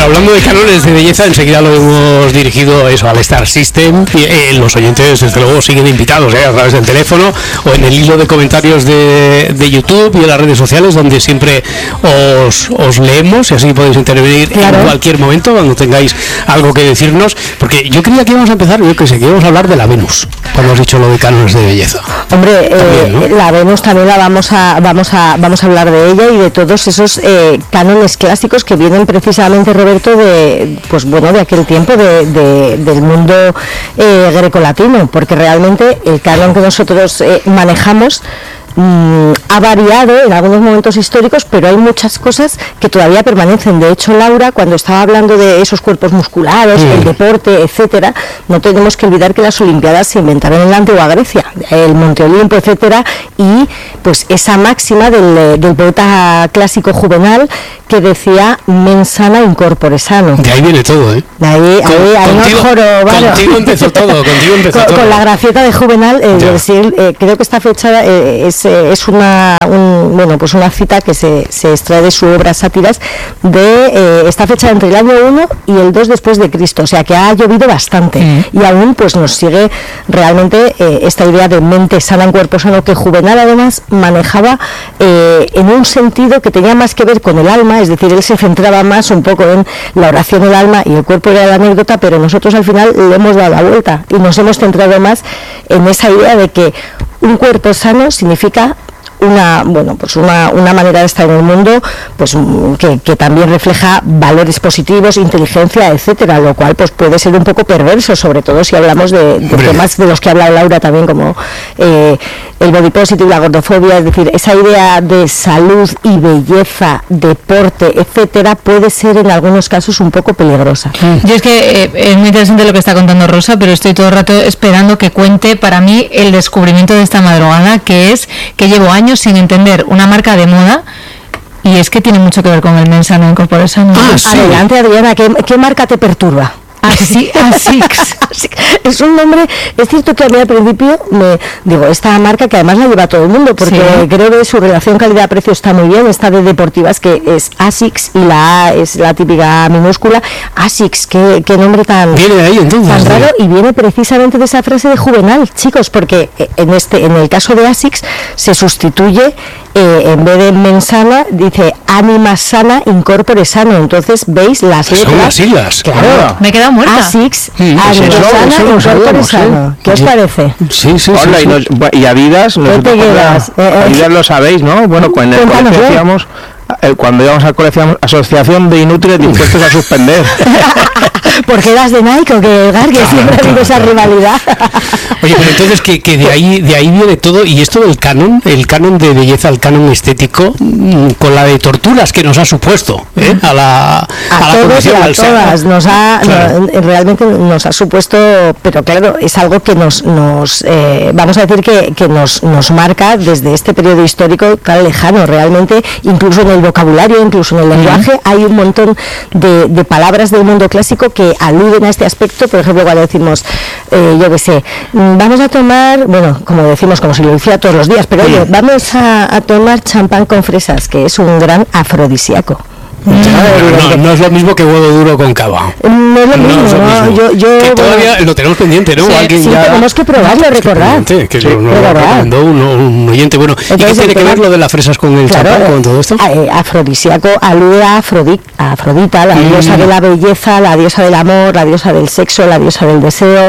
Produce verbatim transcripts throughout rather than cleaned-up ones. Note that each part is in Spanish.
Bueno, hablando de cánones de belleza, enseguida lo hemos dirigido eso al Star System. Y, eh, los oyentes, desde luego, siguen invitados eh, a través del teléfono o en el hilo de comentarios de, de YouTube y en las redes sociales, donde siempre os, os leemos y así podéis intervenir claro. en cualquier momento cuando tengáis algo que decirnos. Porque yo creía que íbamos a empezar, yo que sé, que íbamos a hablar de la Venus, cuando has dicho lo de cánones de belleza. Hombre, también, eh, ¿no? La Venus también la vamos a, vamos a, vamos a hablar de ella y de todos esos eh, cánones clásicos que vienen precisamente, Roberto, de pues bueno de aquel tiempo de, de, del mundo eh, grecolatino, porque realmente el canon que nosotros eh, manejamos Mm, ha variado en algunos momentos históricos, pero hay muchas cosas que todavía permanecen. De hecho, Laura, cuando estaba hablando de esos cuerpos musculares, sí. el deporte, etcétera, no tenemos que olvidar que las Olimpiadas se inventaron en la antigua Grecia, el Monte Olimpo, etcétera, y pues esa máxima del, del poeta clásico Juvenal que decía mens sana in corpore sano. De ahí viene todo, ¿eh? De ahí, con, ahí, ahí contigo, no joro, bueno. contigo empezó todo, contigo empezó con, todo. Con la gracieta de Juvenal, eh, de decir, eh, creo que esta fecha eh, es es una un, bueno pues una cita que se, se extrae de su obra Sátiras de eh, esta fecha entre el año uno y el dos después de Cristo, o sea que ha llovido bastante mm. y aún pues nos sigue realmente eh, esta idea de mente sana en cuerpo sano, que Juvenal además manejaba eh, en un sentido que tenía más que ver con el alma, es decir, él se centraba más un poco en la oración del alma y el cuerpo era la anécdota, pero nosotros al final le hemos dado la vuelta y nos hemos centrado más en esa idea de que un cuerpo sano significa una bueno pues una, una manera de estar en el mundo pues que, que también refleja valores positivos, inteligencia, etcétera, lo cual pues puede ser un poco perverso, sobre todo si hablamos de, de temas de los que habla Laura también, como eh, el body positive, la gordofobia, es decir, esa idea de salud y belleza, deporte, etcétera, puede ser en algunos casos un poco peligrosa. Yo es que eh, es muy interesante lo que está contando Rosa, pero estoy todo el rato esperando que cuente para mí el descubrimiento de esta madrugada, que es que llevo años sin entender una marca de moda, y es que tiene mucho que ver con el mens sano in corpore sano. Ah, sí. Adelante, Adriana, ¿qué, qué marca te perturba? Así, Asics. Es un nombre, es cierto que a mí al principio me digo, esta marca que además la lleva todo el mundo, porque sí. creo que su relación calidad-precio está muy bien, esta de deportivas que es Asics y la A es la típica minúscula. Asics, qué, qué nombre tan, viene de ahí, entonces, tan raro, y viene precisamente de esa frase de Juvenal, chicos, porque en este en el caso de Asics se sustituye eh, en vez de mens sana, dice anima sana in corpore sano, entonces veis las letras. Son las siglas. Claro, me he quedado muerta. Asics, mm, anima sana in corpore sano. ¿Qué os parece? Sí, sí, Hola, sí, y, nos, y Adidas, nos te quedas? Eh, Adidas lo sabéis, ¿no? Bueno, cuando en el colegio decíamos, eh, cuando íbamos a colegio, asociación de inútiles dispuestos a suspender. ¿Porque eras de Nike o que Edgar, que siempre ha habido esa rivalidad? Oye, pero entonces que, que de ahí de ahí viene todo, y esto del canon, el canon de belleza, el canon estético, mmm, con la de torturas que nos ha supuesto, ¿eh? a la a, a la todos y a todas nos ha claro. no, realmente nos ha supuesto, pero claro, es algo que nos nos eh, vamos a decir que, que nos nos marca desde este periodo histórico tan lejano, realmente, incluso en el vocabulario, incluso en el lenguaje, uh-huh. hay un montón de, de palabras del mundo clásico que aluden a este aspecto. Por ejemplo, cuando decimos, eh, yo qué sé, vamos a tomar, bueno, como decimos, como si lo hiciera todos los días, pero oye, vamos a, a tomar champán con fresas, que es un gran afrodisíaco. No, no, no es lo mismo que huevo duro con cava. No es lo mismo, no, es lo mismo. Yo, yo, que todavía bueno, lo tenemos pendiente, ¿no? Sí, Alguien sí, ya... tenemos que probarlo, recordar. Que, que sí, lo, lo recomendó un, un oyente. Bueno, entonces, ¿y qué tiene que ver lo de las fresas con el claro, champán, con todo esto? Eh, afrodisíaco alude a Afrodit, a Afrodita, la mm. diosa de la belleza, la diosa del amor, la diosa del sexo, la diosa del deseo,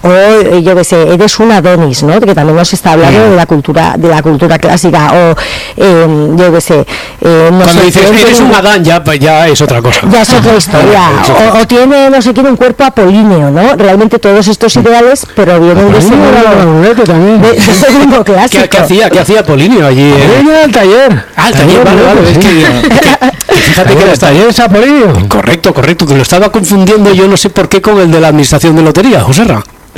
o yo qué sé, eres un Adonis, ¿no? Que también nos está hablando mm. de la cultura de la cultura clásica, o eh, yo qué sé... Eh, no Cuando sé, dices eres un Adán, ya, ya es otra cosa. Ya es otra historia. O, o tiene, no sé, tiene un cuerpo apolíneo, ¿no? Realmente todos estos ideales, pero vienen de ese mundo, también. De, de ese mundo clásico. ¿Qué, qué hacía, qué hacía Apolíneo allí? Apolíneo en el taller. Ah, el taller, vale, vale. Es que, que, que fíjate que el taller es Apolíneo. Correcto, correcto, que lo estaba confundiendo yo no sé por qué con el de la administración de lotería, Joserra.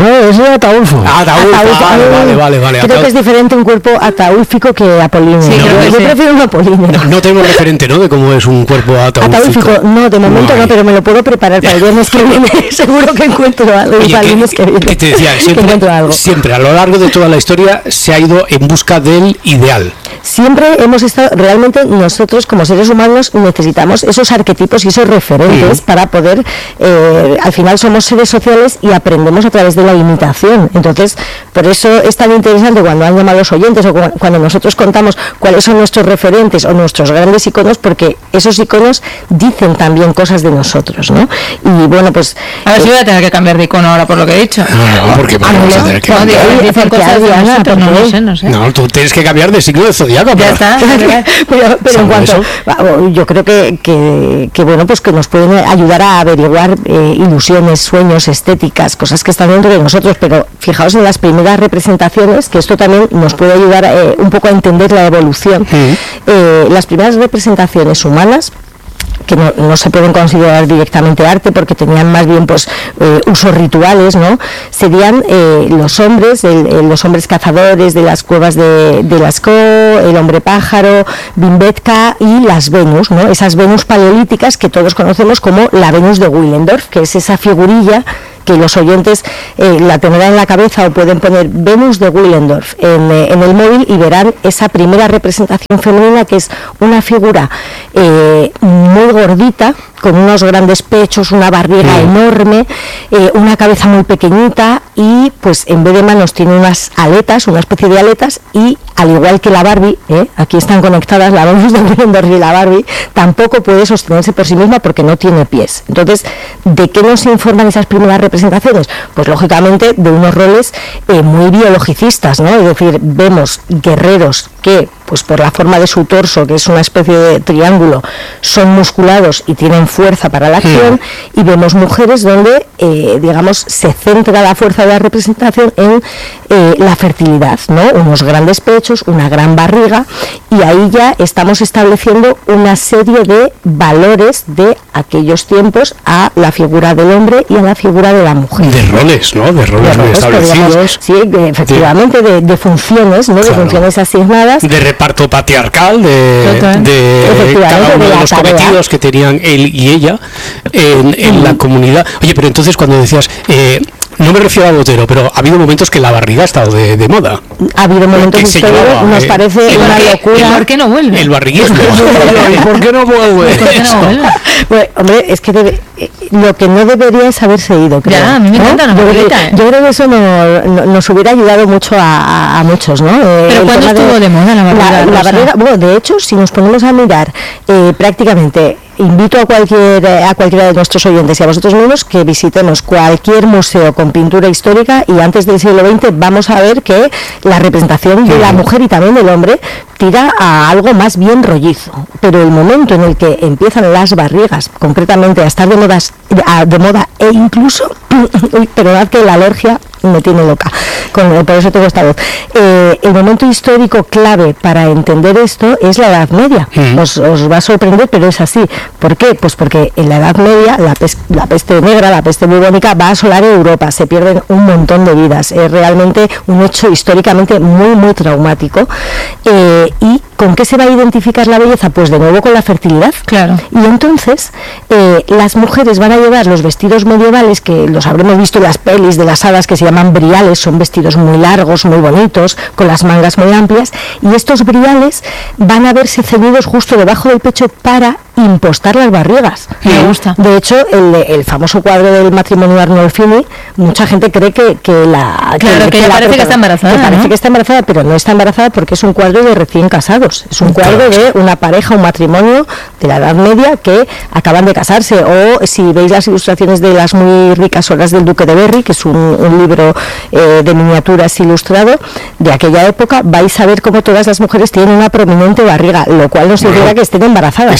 No, es un ataulfo. Ah, ataulfo. Ataulfo. Vale, vale, vale, vale. Creo que es diferente un cuerpo ataúlfico que apolíneo. Sí, yo creo que yo sí. prefiero un apolíneo. No, no tenemos referente, ¿no?, de cómo es un cuerpo ataúfico. Ataúfico, no, de momento no, no, pero me lo puedo preparar para el viernes que viene. Seguro que encuentro algo. Oye, para el viernes que viene. que te decía, que encuentro siempre, algo. siempre a lo largo de toda la historia se ha ido en busca del ideal. Siempre hemos estado, realmente nosotros como seres humanos necesitamos esos arquetipos y esos referentes Mm. para poder, eh, al final somos seres sociales y aprendemos a través de la imitación. Entonces, por eso es tan interesante cuando han llamado los oyentes o cu- cuando nosotros contamos cuáles son nuestros referentes o nuestros grandes iconos, porque esos iconos dicen también cosas de nosotros, ¿no? Y bueno, pues... A ver si voy a tener que cambiar de icono ahora por lo que he dicho. No, no, porque Ah, vamos no, a tener que no, cambiar. digo, Dicen porque cosas de Adriana, nosotros, no porque- lo sé, no sé. No, tú tienes que cambiar de signo de zodiaco. Ya pero- está. pero, pero en cuanto eso? va, yo creo que, que, que bueno, pues que nos pueden ayudar a averiguar eh, ilusiones, sueños, estéticas, cosas que están dentro de nosotros, pero fijaos en las primeras representaciones, que esto también nos puede ayudar eh, un poco a entender la evolución. Mm. Eh, las primeras representaciones humanas, que no, no se pueden considerar directamente arte porque tenían más bien pues eh, usos rituales, ¿no? Serían eh, los hombres, el, el- los hombres cazadores de las cuevas de, de Lascaux, el hombre pájaro, Bimbetka y las Venus, ¿no? Esas Venus paleolíticas que todos conocemos como la Venus de Willendorf, que es esa figurilla que los oyentes eh, la tendrán en la cabeza, o pueden poner Venus de Willendorf en, eh, en el móvil y verán esa primera representación femenina, que es una figura eh, muy gordita, con unos grandes pechos, una barriga Mm. enorme, eh, una cabeza muy pequeñita y pues en vez de manos tiene unas aletas, una especie de aletas, y al igual que la Barbie, ¿eh? Aquí están conectadas la Venus de Willendorf y la Barbie, tampoco puede sostenerse por sí misma porque no tiene pies. Entonces, ¿de qué nos informan esas primeras representaciones? Pues lógicamente de unos roles eh, muy biologicistas, ¿no? Es decir, vemos guerreros que, pues por la forma de su torso, que es una especie de triángulo, son musculados y tienen fuerza para la acción, y vemos mujeres donde, eh, digamos, se centra la fuerza de la representación en eh, la fertilidad, ¿no? Unos grandes pechos, una gran barriga, y ahí ya estamos estableciendo una serie de valores de aquellos tiempos a la figura del hombre y a la figura de la mujer. De roles, ¿no? De roles muy roles, establecidos. podríamos- sí, de- efectivamente, de, de funciones, ¿no? De Claro. funciones asignadas. De reparto patriarcal, de, Total. de Efectivamente, cada uno de de la los tarea. cometidos que tenían él y ella en, en la comunidad. Oye, pero entonces cuando decías, eh, no me refiero a Botero, pero ha habido momentos que la barriga ha estado de, de moda. Ha habido momentos que se históricos, llevaba, nos eh, parece el una barri- locura. ¿Por qué no vuelve? El barriguismo. ¿Y por qué no vuelve? ¿Por qué no vuelve? Bueno, hombre, es que debe- eh, lo que no debería es haberse ido, creo. Ya, a mí me encanta la yo, creo que, Margarita, ¿eh? yo creo que eso no- no- nos hubiera ayudado mucho a, a- a muchos, ¿no? Eh, Pero el ¿cuándo tema estuvo de moda la barriga, La, la Rosa? barriga, bueno, de hecho, si nos ponemos a mirar eh, prácticamente, invito a cualquier eh, a cualquiera de nuestros oyentes y a vosotros mismos que visitemos cualquier museo con pintura histórica, y antes del siglo veinte vamos a ver que la representación de la mujer y también del hombre tira a algo más bien rollizo, pero el momento en el que empiezan las barrigas concretamente a estar de moda, de moda e incluso, uy, perdonad que la alergia me tiene loca, con, por eso tengo esta voz, eh, el momento histórico clave para entender esto es la Edad Media. Mm. os, os va a sorprender, pero es así. ¿Por qué? Pues porque en la Edad Media la, pes- la peste negra, la peste bubónica va a asolar Europa, se pierden un montón de vidas, es realmente un hecho históricamente muy muy traumático. Eh, ¿y con qué se va a identificar la belleza? Pues de nuevo con la fertilidad. Claro. Y entonces eh, las mujeres van a llevar los vestidos medievales, que los habremos visto en las pelis de las hadas, que se llaman briales, son vestidos muy largos, muy bonitos, con las mangas muy amplias, y estos briales van a verse ceñidos justo debajo del pecho para impostar las barrigas. Me gusta. De hecho, el, el famoso cuadro del matrimonio de Arnolfini, mucha gente cree que, que la... Claro, que la parece que está embarazada, que parece ¿no? que está embarazada, pero no está embarazada porque es un cuadro de recién casados. Es un cuadro Claro. de una pareja, un matrimonio de la Edad Media que acaban de casarse. O si veis las ilustraciones de las muy ricas horas del Duque de Berry, que es un, un libro eh, de miniaturas ilustrado de aquella época, vais a ver cómo todas las mujeres tienen una prominente barriga, lo cual no significa Bueno, que estén embarazadas. Estaba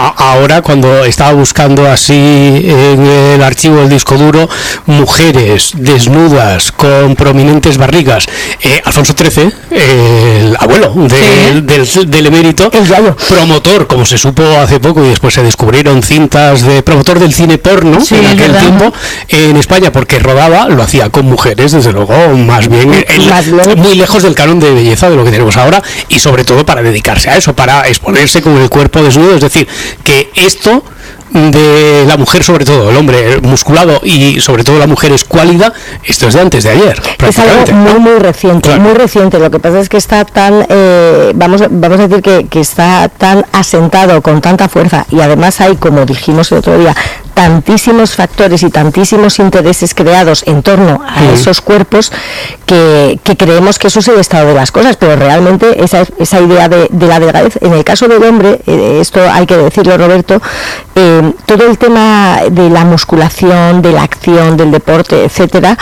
a, ahora cuando estaba buscando así en el archivo del disco duro mujeres desnudas con prominentes barrigas, eh, Alfonso trece, eh, el abuelo de, sí. del, del emérito, el promotor, como se supo hace poco y después se descubrieron cintas de promotor del cine porno sí, en aquel tiempo en España, porque rodaba, lo hacía con mujeres, desde luego, más bien, el, más bien muy lejos del canon de belleza de lo que tenemos ahora, y sobre todo para dedicarse a eso, para exponerse con el cuerpo desnudo. Es decir, que esto de la mujer, sobre todo el hombre musculado y sobre todo la mujer escuálida, esto es de antes de ayer. Es algo muy muy reciente, claro. muy reciente. Lo que pasa es que está tan, eh, vamos, vamos a decir que, que está tan asentado con tanta fuerza, y además hay, como dijimos el otro día, tantísimos factores y tantísimos intereses creados en torno a sí. esos cuerpos que, que creemos que eso es el estado de las cosas, pero realmente esa, esa idea de, de la delgadez, en el caso del hombre, eh, esto hay que decirlo, Roberto, eh, todo el tema de la musculación, de la acción, del deporte, etcétera,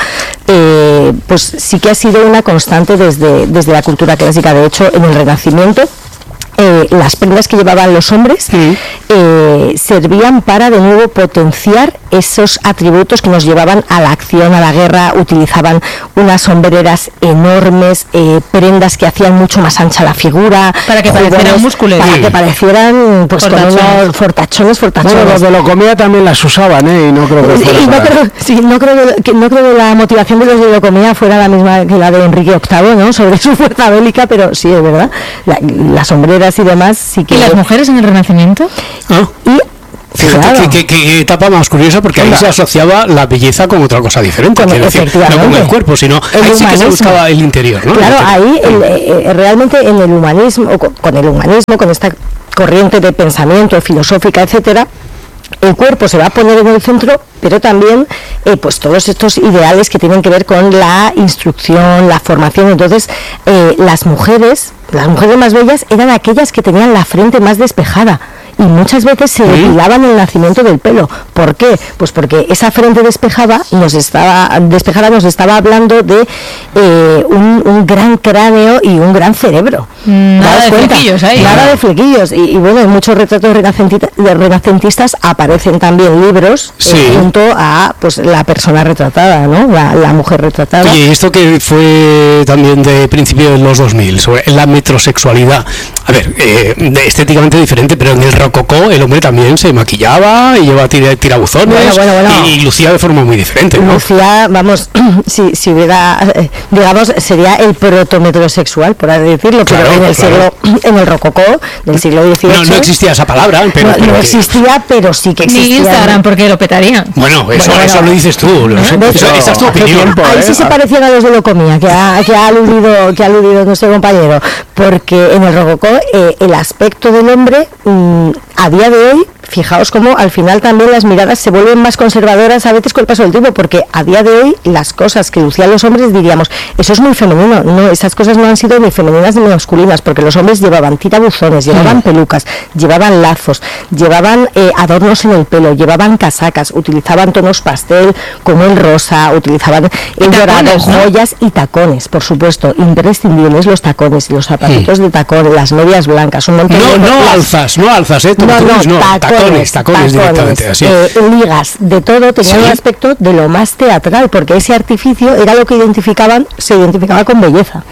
eh, pues sí que ha sido una constante desde, desde la cultura clásica. De hecho, en el Renacimiento, Eh, las prendas que llevaban los hombres sí. eh, servían para de nuevo potenciar esos atributos que nos llevaban a la acción, a la guerra. Utilizaban unas sombreras enormes, eh, prendas que hacían mucho más ancha la figura, para que jugones, parecieran músculos, para sí. que parecieran pues con unos fortachones, fortachones. Bueno, los de Locomía también las usaban, ¿eh? Y no creo que y no, creo, sí, no creo que no creo que la motivación de los de Locomía fuera la misma que la de Enrique octavo, ¿no? Sobre su fuerza bélica, pero sí, es verdad. La, las sombreras y demás sí que... ¿Y las mujeres en el Renacimiento? ¿Ah? Y fíjate claro. que, que, que etapa más curiosa, porque ahí se asociaba la belleza con otra cosa diferente, con, decir, no con el cuerpo, sino el ahí sí que se buscaba el interior, ¿no? Claro, ahí el, eh, realmente en el humanismo, con, con el humanismo, con esta corriente de pensamiento filosófica, etcétera, el cuerpo se va a poner en el centro, pero también eh, pues todos estos ideales que tienen que ver con la instrucción, la formación. Entonces eh, las mujeres, las mujeres más bellas eran aquellas que tenían la frente más despejada, y muchas veces se depilaban el nacimiento del pelo. ¿Por qué? Pues porque esa frente despejada nos estaba, despejada nos estaba hablando de eh, un, un gran cráneo y un gran cerebro. Nada de cuenta? flequillos ahí. Nada de flequillos. Y, y bueno, en muchos retratos de renacentistas aparecen también libros sí. eh, junto a pues la persona retratada, ¿no? La, la mujer retratada. Y esto que fue también de principios de los dos mil, sobre la metrosexualidad. A ver, eh, estéticamente diferente, pero en el rococó el hombre también se maquillaba y llevaba tira, tirabuzones bueno, bueno, bueno. Y, y lucía de forma muy diferente, ¿no? Lucía, vamos, si, si hubiera, eh, digamos, sería el protometrosexual, por así decirlo, claro, pero en el claro. siglo, en el rococó del siglo dieciocho... No, no existía esa palabra, pero... No, pero no que... existía, pero sí que existía. Ni Instagram, porque lo petarían. Bueno, eso, bueno, eso bueno. lo dices tú, ¿no? Eso, eso, esa es tu opinión. Tiempo, Ahí ¿eh? sí se parecían a los de Locomía, que ha, que ha aludido que ha aludido nuestro compañero, porque en el rococó eh, el aspecto del hombre mmm, a día de hoy, fijaos cómo al final también las miradas se vuelven más conservadoras a veces con el paso del tiempo, porque a día de hoy las cosas que lucían los hombres diríamos, eso es muy femenino. No, esas cosas no han sido ni femeninas ni masculinas, porque los hombres llevaban tirabuzones, llevaban mm. pelucas, llevaban lazos, llevaban eh, adornos en el pelo, llevaban casacas, utilizaban tonos pastel como el rosa, utilizaban el dorado, joyas y tacones, por supuesto, imprescindibles los tacones, los zapatitos mm. de tacón, las medias blancas, un montón no, de... No, no alzas, no alzas, ¿eh? No, no, no, tacones, tacones, tacones directamente, así. Eh, ligas, de todo, tenían ¿Sí? un aspecto de lo más teatral, porque ese artificio era lo que identificaban, se identificaba con belleza.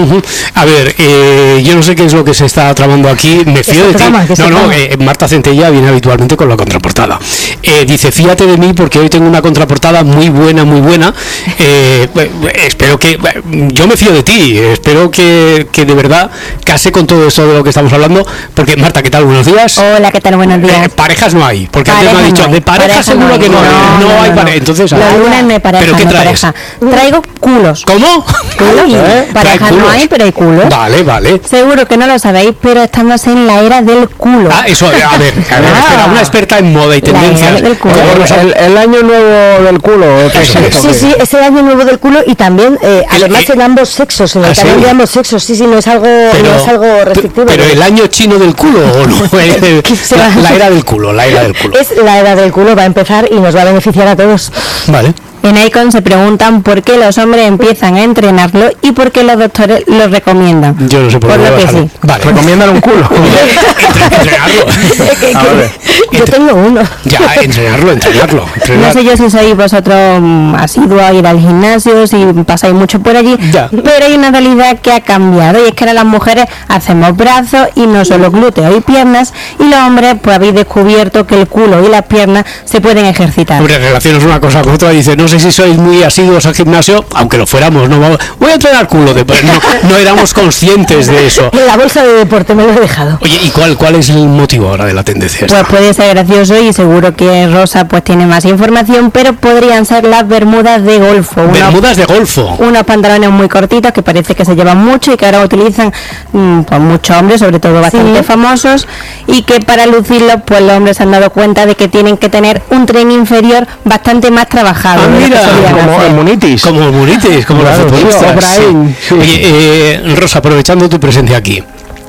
A ver, eh, yo no sé qué es lo que se está tramando aquí, me fío de ti. No, no, eh, Marta Centella viene habitualmente con la contraportada. Eh, dice, fíjate de mí porque hoy tengo una contraportada muy buena, muy buena. Eh, espero que, yo me fío de ti, espero que, que de verdad case con todo eso de lo que estamos hablando, porque Marta, ¿qué tal? Buenos días. Hola, ¿qué tal? Buenos días. Eh, parejas no hay, porque antes me ha dicho, no de pareja, pareja seguro no que no, no, no, no, no hay pareja. Entonces, la luna no es pareja. ¿Pero qué no traes? Pareja. Traigo culos. ¿Cómo? ¿Culos? ¿Eh? Pareja no hay, pero hay culos. Vale, vale. Seguro que no lo sabéis, pero estamos en la era del culo. Ah, eso, a ver, a ver, ah. espera, una experta en moda y tendencias. El, el, el año nuevo del culo. ¿Qué es esto? Sí, sí, es el año nuevo del culo y también, eh, además el, en ambos sexos, en el canal ¿sí? de ambos sexos, sí, sí, no es algo, pero, no es algo restrictivo. Pero el año chino del culo, ¿o no? El, la, la era del culo, la era del culo. Es la era del culo, va a empezar y nos va a beneficiar a todos. Vale. En Icon se preguntan por qué los hombres empiezan a entrenarlo y por qué los doctores lo recomiendan. Yo no sé por, por qué lo que sí. Vale. Recomiendan un culo. Entrenarlo. Yo tengo uno. Ya, entrenarlo, entrenarlo. Entrenar. No sé yo si sois vosotros um, asiduos a ir al gimnasio, si pasáis mucho por allí, ya. Pero hay una realidad que ha cambiado y es que ahora las mujeres hacemos brazos y no solo glúteos y piernas, y los hombres pues habéis descubierto que el culo y las piernas se pueden ejercitar. Hombre, relaciones una cosa con otra, dice, no sé si sois muy asiduos al gimnasio, aunque lo fuéramos, no vamos, voy a entrenar culo, de, no, no éramos conscientes de eso. En la bolsa de deporte me lo he dejado. Oye, ¿y cuál, cuál es el motivo ahora de la tendencia esta? Pues puede ser gracioso y seguro que Rosa pues tiene más información, pero podrían ser las bermudas de golfo. Unos, bermudas de golfo. Unos pantalones muy cortitos que parece que se llevan mucho y que ahora utilizan mmm, pues muchos hombres, sobre todo bastante sí. famosos, y que para lucirlos pues los hombres se han dado cuenta de que tienen que tener un tren inferior bastante más trabajado. Ah, mira, como el munitis. Como el munitis, como claro, los futbolistas. Sí, sí. Oye, eh, Rosa, aprovechando tu presencia aquí,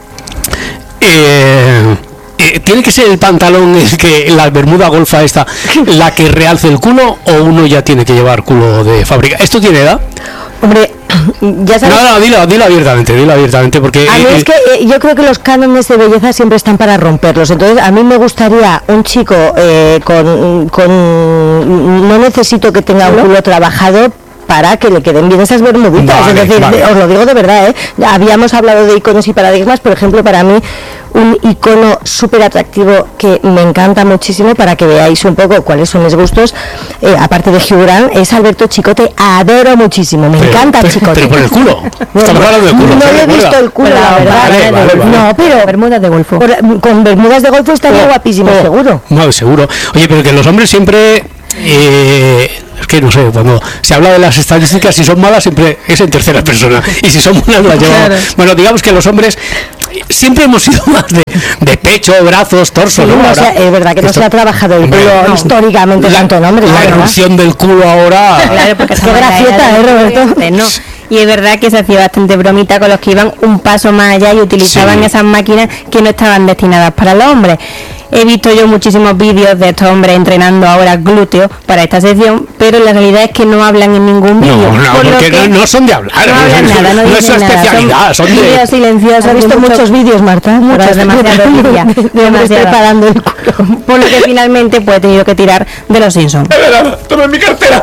eh, eh, ¿tiene que ser el pantalón el que la bermuda golfa esta la que realce el culo o uno ya tiene que llevar culo de fábrica? ¿Esto tiene edad? Hombre, ya sabes. No, no, dilo, dilo abiertamente, dilo abiertamente, porque. A mí eh, es que eh, yo creo que los cánones de belleza siempre están para romperlos. Entonces, a mí me gustaría un chico eh, con, con. No necesito que tenga un culo trabajado para que le queden bien esas bermuditas. Vale, es decir, vale. Os lo digo de verdad, ¿eh? Habíamos hablado de iconos y paradigmas, por ejemplo, para mí un icono súper atractivo que me encanta muchísimo, para que veáis un poco cuáles son mis gustos, eh, aparte de Hugh Grant, es Alberto Chicote. Adoro muchísimo, me pero, encanta pero, Chicote. Pero por el culo. Estamos hablando del culo. No he visto el culo, la verdad. Vale, vale, vale. No, pero bermudas de golfo. Por, con bermudas de golfo estaría oh, guapísimo, oh, seguro. No, seguro. Oye, pero que los hombres siempre... Eh, es que no sé, cuando se habla de las estadísticas, si son malas siempre es en tercera persona y si son buenas las llevamos. Claro. Bueno, digamos que los hombres siempre hemos sido más de, de pecho, brazos, torso, sí, ¿no? no, o sea, es verdad que no se ha trabajado el culo no, históricamente la, tanto en hombres. La erupción del culo ahora. Claro, porque qué gracieta, ¿eh, Roberto? No. Y es verdad que se hacía bastante bromita con los que iban un paso más allá y utilizaban sí. esas máquinas que no estaban destinadas para los hombres. He visto yo muchísimos vídeos de estos hombres entrenando ahora glúteos para esta sección, pero la realidad es que no hablan en ningún vídeo. No, no, por porque que no, no son de hablar. No hablan no, nada, no, no es su especialidad. Son, son de... vídeos silenciosos. ¿Has visto muchos, muchos vídeos, Marta? Muchos, demasiados vídeos. Demasiado. Preparando el culo. Por lo que finalmente pues he tenido que tirar de los Simpsons. ¡Toma mi cartera!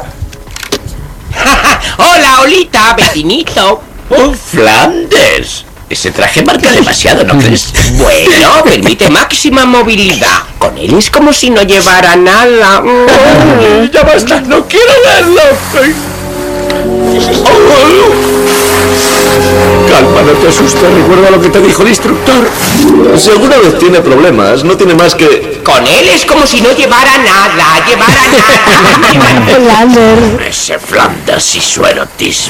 ¡Hola, Olita, vecinito! ¡Oh, Flanders! Ese traje marca demasiado, ¿no crees? Bueno, permite máxima movilidad. Con él es como si no llevara nada. Oh, ya basta, no quiero verlo. Oh. Calma, no te asustes, recuerda lo que te dijo el instructor. Si alguna vez tiene problemas, no tiene más que... Con él es como si no llevara nada, llevara nada. Ese Flanders y su erotismo.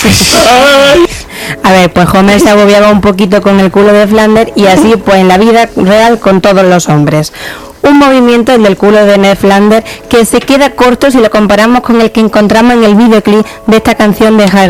A ver, pues Homer se agobiaba un poquito con el culo de Flanders y así pues en la vida real con todos los hombres. Un movimiento, el del culo de Ned Flanders, que se queda corto si lo comparamos con el que encontramos en el videoclip de esta canción de Harry